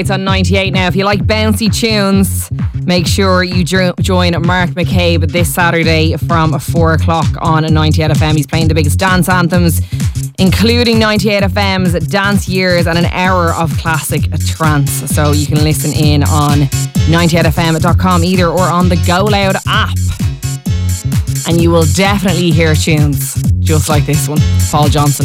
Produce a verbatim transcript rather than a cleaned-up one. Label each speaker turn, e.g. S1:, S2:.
S1: It's on ninety-eight now. If you like bouncy tunes, make sure you jo- join Mark McCabe this Saturday from four o'clock on ninety-eight F M. He's playing the biggest dance anthems, including ninety-eight F M's dance years and an hour of classic trance. So you can listen in on ninety-eight F M dot com either or on the Go Loud app. And you will definitely hear tunes just like this one. Paul Johnson.